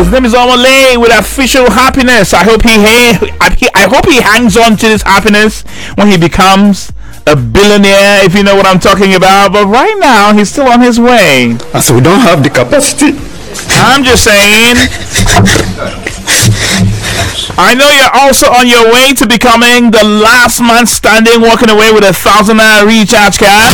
His name is Omole with Official Happiness. I hope he hangs on to this happiness when he becomes a billionaire, if you know what I'm talking about. But right now, he's still on his way. And so we don't have the capacity. I'm just saying. I know you're also on your way to becoming the last man standing, walking away with 1,000 naira recharge card.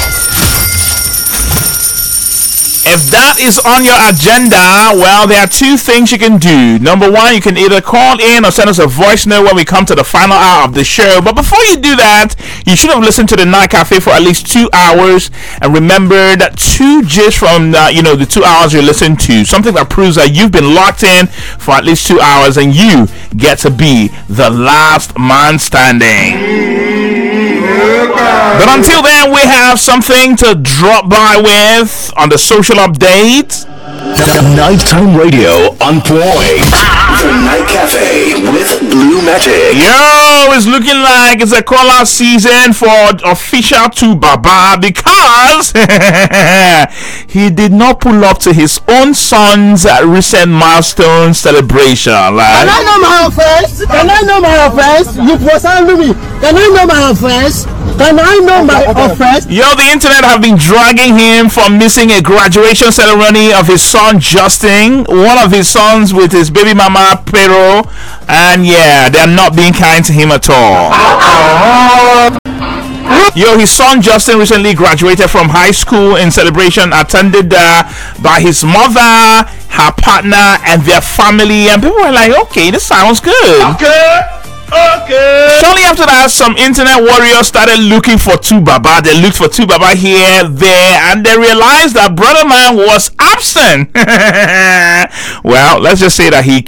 If that is on your agenda, well, there are two things you can do. Number one, you can either call in or send us a voice note when we come to the final hour of the show. But before you do that, you should have listened to the Night Cafe for at least 2 hours. And remember that 2 G's from the 2 hours you listen to, something that proves that you've been locked in for at least 2 hours, and you get to be the last man standing. But until then, we have something to drop by with on the social update. The Nighttime Radio on point. The Night Cafe with Blue Magic. Yo, it's looking like it's a call-out season for Official 2 Baba, because he did not pull up to his own son's recent milestone celebration. Can I know my offense? Can I know my offense? You was handling me. Can I know my offense? Can I know my offense? Yo, the internet have been dragging him for missing a graduation ceremony of his son Justin, one of his sons with his baby mama Pero, and yeah, they're not being kind to him at all. Yo, his son Justin recently graduated from high school in celebration attended by his mother, her partner, and their family, and people were like, okay, this sounds good. Okay. Shortly after that, some internet warriors started looking for 2 Baba. They looked for 2 Baba here, there, and they realized that Brother Man was absent. Well, let's just say that he